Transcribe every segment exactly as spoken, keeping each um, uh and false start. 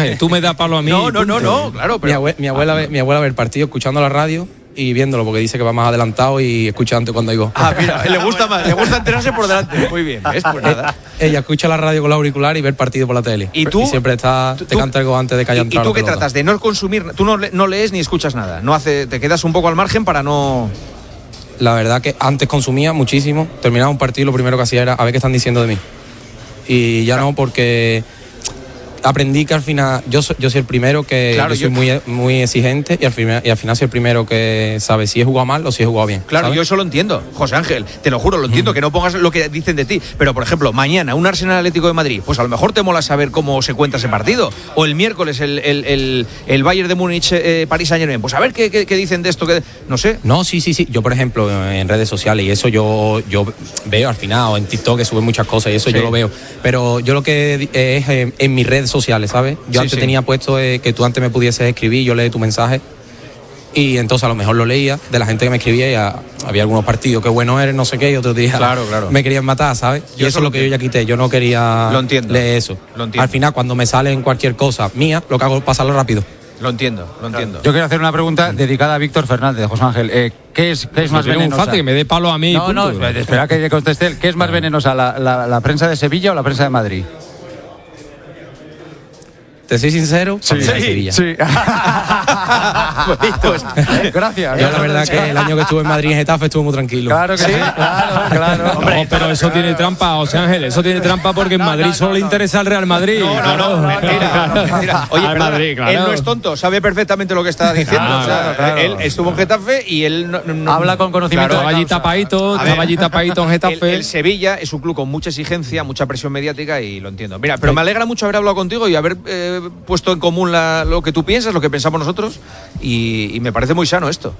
Ángel, tú me das palo a mí. No, no, no, no, claro. Pero... Mi, abue- mi, abuela ve, mi abuela ve el partido escuchando la radio y viéndolo, porque dice que va más adelantado y escucha antes cuando hay gol. Ah, mira, le gusta más, le gusta enterarse por delante. Muy bien, ¿ves? Pues nada. Ella escucha la radio con la auricular y ve el partido por la tele. ¿Y tú? Y siempre está, ¿Tú, te canta el gol antes de que haya ¿Y, entrado ¿Y tú la qué pelota. tratas? De no consumir, tú no, le- no lees ni escuchas nada. No hace, te quedas un poco al margen para no... La verdad que antes consumía muchísimo. Terminaba un partido y lo primero que hacía era a ver qué están diciendo de mí. Y ya no, porque aprendí que al final yo soy, yo soy el primero que Claro, yo soy yo- muy, muy exigente y al, final, y al final soy el primero que sabe si he jugado mal o si he jugado bien. Claro, ¿sabes? yo eso lo entiendo, José Ángel, te lo juro, lo entiendo, que no pongas lo que dicen de ti. Pero, por ejemplo, mañana un Arsenal Atlético de Madrid, pues a lo mejor te mola saber cómo se cuenta ese partido. O el miércoles el, el, el, el Bayern de Múnich, eh, París Saint-Germain, pues a ver qué, qué, qué dicen de esto, que no sé. No, sí, sí, sí. Yo, por ejemplo, en redes sociales y eso yo, yo veo al final, o en TikTok que suben muchas cosas y eso Sí. yo lo veo. Pero yo lo que es en, en mis redes sociales, ¿sabes? Yo Sí, antes sí. tenía puesto eh, que tú antes me pudieses escribir, yo leí tu mensaje y entonces a lo mejor lo leía de la gente que me escribía y a- había algunos partidos que bueno eres, no sé qué, y otros días Claro, claro. me querían matar, ¿sabes? Yo Y eso eso es lo lo que yo ya quité. Yo no quería Lo entiendo. leer eso. Lo entiendo. Al final, cuando me salen cualquier cosa mía, lo que hago es pasarlo rápido. Lo entiendo, lo entiendo. Yo quiero hacer una pregunta dedicada a Víctor Fernández, José Ángel. Eh, ¿Qué es, qué es más Tiene un venenosa? fate que me dé palo a mí. No, no, punto. espera, espera que conteste él. ¿Qué es más venenosa, la, la, la prensa de Sevilla o la prensa de Madrid? Te soy sincero, Sí, de Sevilla. sí. Pues, gracias. Yo la verdad que el año que estuve en Madrid en Getafe estuve muy tranquilo. Claro que sí, claro, claro. No, pero eso tiene trampa, José Ángel, eso tiene trampa porque en No, Madrid no, no, solo le no. interesa al Real Madrid. No, no, no, mentira, mentira. Oye, Al perdona, Madrid, claro. él no es tonto, sabe perfectamente lo que está diciendo. Claro, o sea, claro. Él estuvo en Getafe y él no, no- Habla con conocimiento Estaba de allí causa. tapadito, A ver, estaba allí tapadito en El, Getafe. el Sevilla es un club con mucha exigencia, mucha presión mediática y lo entiendo. Mira, pero me alegra mucho haber hablado contigo y haber eh, puesto en común la- lo que tú piensas, lo que pensamos nosotros y, y me parece muy sano esto.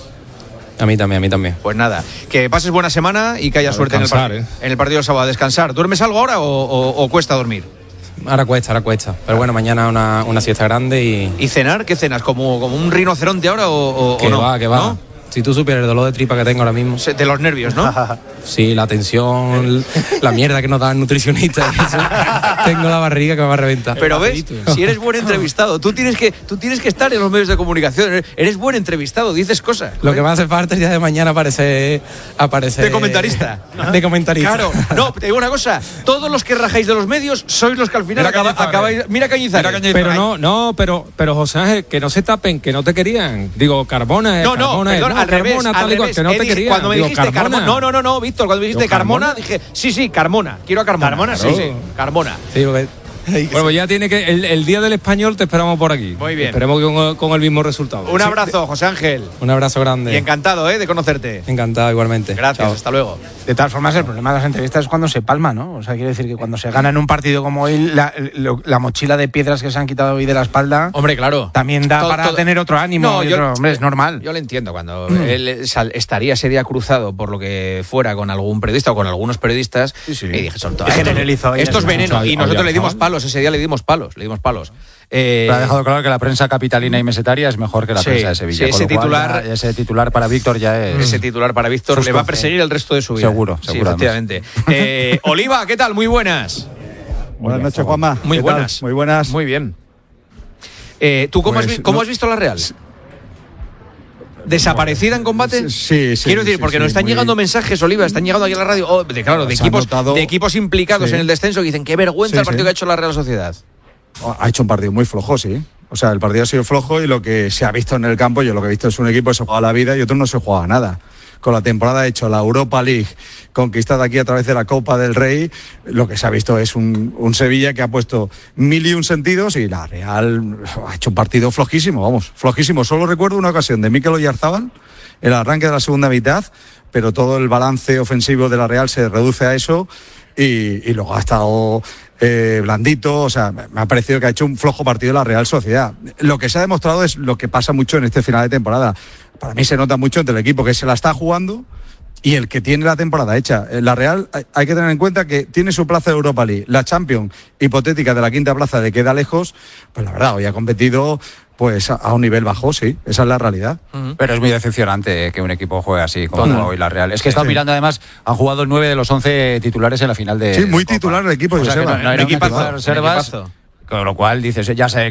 A mí también, a mí también. Pues nada, que pases buena semana y que haya A suerte en el, descansar, par- ¿eh? en el partido del sábado. A descansar. ¿Duermes algo ahora o, o- o cuesta dormir? Ahora cuesta, ahora cuesta. Pero bueno, mañana una, una siesta grande y... ¿Y cenar? ¿Qué cenas? ¿Como, como un rinoceronte ahora o, o- Que o no? va, que va. ¿No? Si tú supieras el dolor de tripa que tengo ahora mismo. Se- De los nervios, ¿no? Sí, la tensión, la mierda que nos da el nutricionista. Eso. Tengo la barriga que me va a reventar. Pero ves, si eres buen entrevistado, tú tienes que, tú tienes que estar en los medios de comunicación. Eres- Eres buen entrevistado, dices cosas. Lo que me hace falta el día de mañana aparecer... aparecer De comentarista. De comentarista. Claro, no, te digo una cosa, todos los que rajáis de los medios sois los que al final Mira acaba- Cañizares. acabáis... Mira Cañizares. Mira Cañizares. Pero no, no, pero, pero José Ángel, que no se tapen, que no te querían. Digo, Carbona, No, no, Carbona, perdón, no, al revés, Carbona, al tal y cual, revés. que no He te dije- querían. Cuando me Digo, dijiste Carmona, no, no, no, no, Víctor, cuando me dijiste Digo, Carmona, Carmona. dije, sí, sí, Carmona, quiero a Carmona. Carmona, sí, sí. sí, Carmona. Sí, porque- Bueno, pues ya tiene que. El, el día del español te esperamos por aquí. Muy bien. Esperemos que con, con el mismo resultado. Un abrazo, José Ángel. Un abrazo grande. Y encantado, ¿eh? De conocerte. Encantado igualmente. Gracias, Chao. hasta luego. De todas formas, el problema de las entrevistas es cuando se palma, ¿no? O sea, quiere decir que cuando se gana en un partido como hoy, la, lo- la mochila de piedras que se han quitado hoy de la espalda Hombre, claro. también da Todo- para todo- tener otro ánimo. No, y yo- otro- hombre, es normal. Yo lo entiendo, cuando él sal- estaría ese día cruzado por lo que fuera con algún periodista o con algunos periodistas, Sí, sí. y dije, son todos. Es generalizó, ya Esto es está. veneno. Y nosotros le dimos Oyarzabal. palos, ese día le dimos palos, le dimos palos. Eh, Pero ha dejado claro que la prensa capitalina y mesetaria es mejor que la Sí, prensa de Sevilla. sí, con ese lo cual titular- ya- ese titular para Víctor ya es... Ese titular para Víctor Justo. le va a perseguir el resto de su vida. Seguro, Sí, seguro, efectivamente. Eh, Oliva, ¿qué tal? Muy buenas. Buenas noches, Juanma. Muy ¿Qué tal? buenas. Muy buenas. Muy bien. Eh, ¿Tú cómo, has, Pues, vi- cómo no- has visto la Real? ¿Desaparecida en combate? Sí, sí. Quiero decir, sí, porque sí, nos están muy- llegando mensajes, Oliva, están llegando aquí a la radio, oh, de, claro, de Se ha equipos, notado- de equipos implicados Sí. en el descenso que dicen qué vergüenza Sí, el partido sí. que ha hecho la Real Sociedad. Ha hecho un partido muy flojo, sí. O sea, el partido ha sido flojo y lo que se ha visto en el campo, yo lo que he visto es un equipo que se juega la vida y otro no se juega nada. Con la temporada ha hecho la Europa League conquistada aquí a través de la Copa del Rey, lo que se ha visto es un, un Sevilla que ha puesto mil y un sentidos y la Real ha hecho un partido flojísimo, vamos, flojísimo. Solo recuerdo una ocasión de Mikel Oyarzabal, el arranque de la segunda mitad, pero todo el balance ofensivo de la Real se reduce a eso y, y luego ha estado eh, blandito, o sea, me ha parecido que ha hecho un flojo partido la Real Sociedad. Lo que se ha demostrado es lo que pasa mucho en este final de temporada. Para mí se nota mucho entre el equipo que se la está jugando y el que tiene la temporada hecha. La Real hay- hay que tener en cuenta que tiene su plaza de Europa League. La Champions hipotética de la quinta plaza le queda lejos, pues la verdad, hoy ha competido pues a, a un nivel bajo, sí, esa es la realidad. Pero es muy decepcionante que un equipo juegue así como Total. juega hoy la Real. Es que he estado Sí. mirando además, han jugado nueve de los once titulares en la final de Sí, muy Copa. titular el equipo, O sea que Joseba. no, no era Un equipazo, un equipo de un reservas, equipazo. con lo cual dices, ya sé